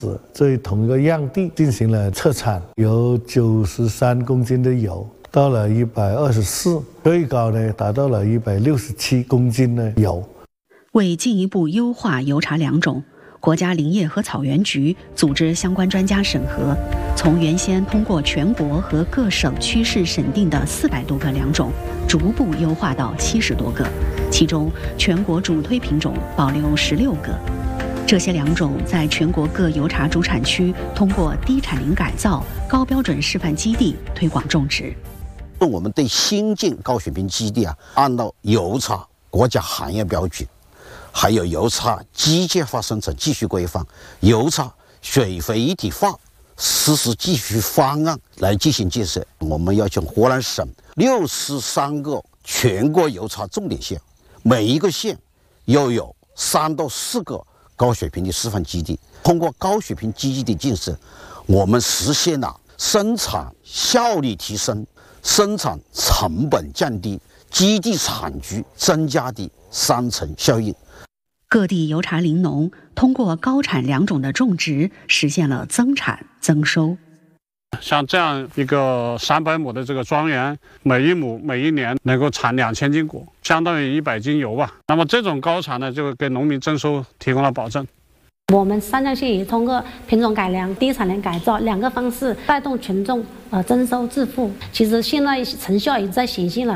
在同一个样地进行了测产，有93公斤的油，到了124，最高呢达到了167公斤的油。 为进一步优化油茶良种，国家林业和草原局组织相关专家审核，从原先通过全国和各省区市审定的400多个良种，逐步优化到70多个，其中全国主推品种保留16个。这些良种在全国各油茶主产区通过低产龄改造、高标准示范基地推广种植。 我们对新建高水平基地按照油茶国家行业标准，还有油茶机械化生产技术规范、油茶水肥一体化实施技术方案来进行建设。我们要求湖南省63个全国油茶重点县，每一个县要有3到4个高水平的示范基地。通过高水平基地的建设，我们实现了生产效率提升、生产成本降低、基地产值增加的3层效应。 各地油茶林农通过高产良种的种植，实现了增产增收。 像这样一个300亩的这个庄园，每一亩每一年能够产2000斤果，相当于100斤油吧。那么这种高产呢，就给农民增收提供了保证。 我们三江县也通过品种改良、低产能改造2个方式，带动群众增收致富。其实现在成效也在显现了。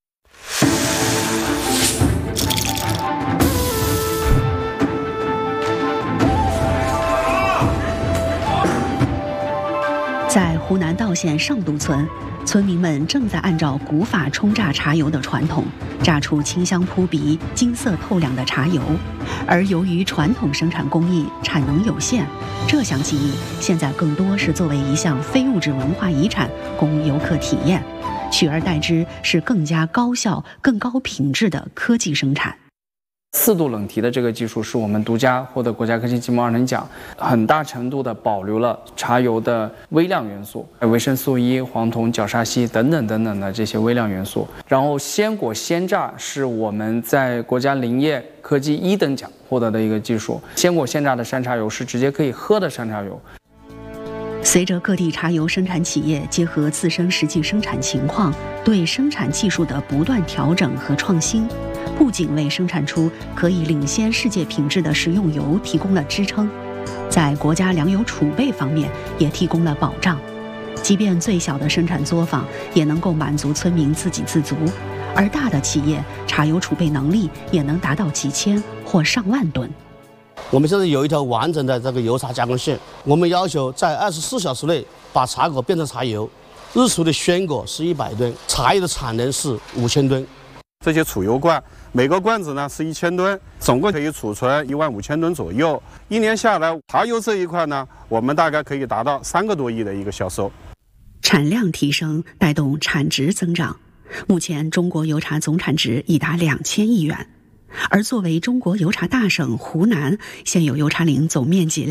在湖南道县上渡村，村民们正在按照古法冲榨茶油的传统，榨出清香扑鼻、金色透亮的茶油。而由于传统生产工艺产能有限，这项技艺现在更多是作为一项非物质文化遗产供游客体验，取而代之是更加高效、更高品质的科技生产。 4度冷提的这个技术是我们独家获得国家科技技术2等奖，很大程度的保留了茶油的微量元素，维生素 E、黄酮、角鲨烯等等等等的这些微量元素。然后鲜果鲜榨是我们在国家林业科技1等奖获得的一个技术，鲜果鲜榨的山茶油是直接可以喝的山茶油。 随着各地茶油生产企业结合自身实际生产情况，对生产技术的不断调整和创新，不仅为生产出可以领先世界品质的食用油提供了支撑，在国家粮油储备方面也提供了保障。即便最小的生产作坊也能够满足村民自给自足，而大的企业茶油储备能力也能达到几千或上万吨。 我们现在有一条完整的这个油茶加工线，我们要求在24小时内把茶果变成茶油。日储的鲜果是100吨，茶叶的产能是5000吨。 这些储油罐，每个罐子呢是1000吨，总共可以储存15000吨左右。一年下来，茶油这一块呢，我们大概可以达到3个多亿的一个销售。 产量提升带动产值增长，目前中国油茶总产值已达2000亿元。而作为中国油茶大省湖南，现有油茶林总面积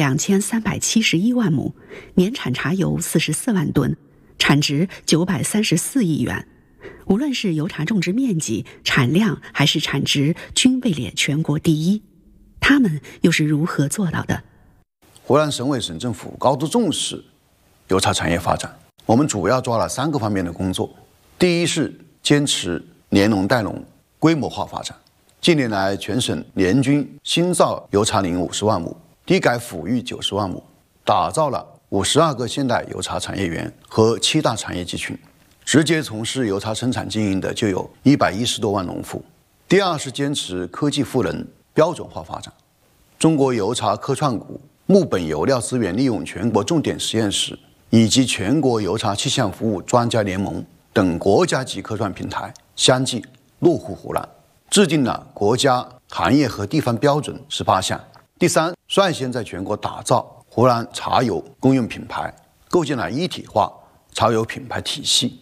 2371万亩，年产茶油44万吨，产值934亿元。无论是油茶种植面积、产量还是产值，均位列全国第一。他们又是如何做到的？ 湖南省委省政府高度重视油茶产业发展，我们主要做了3个方面的工作。第一是坚持联农带农规模化发展。近年来，全省年均新造油茶林50万亩，地改抚育90万亩，打造了52个现代油茶产业园和7大产业集群。直接从事油茶生产经营的就有110多万农户。第二是坚持科技赋能标准化发展。中国油茶科创股、木本油料资源利用全国重点实验室以及全国油茶气象服务专家联盟等国家级科创平台相继落户湖南，制定了国家行业和地方标准18项。第三，率先在全国打造湖南茶油公用品牌，构建了一体化茶油品牌体系。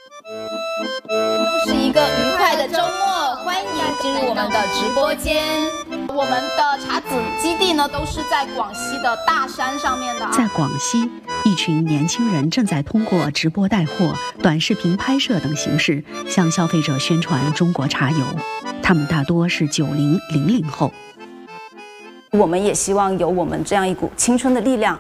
又是一个愉快的周末，欢迎进入我们的直播间。我们的茶籽基地呢，都是在广西的大山上面的。 在广西，一群年轻人正在通过直播带货、短视频拍摄等形式，向消费者宣传中国茶油。他们大多是90、00后。 我们也希望有我们这样一股青春的力量，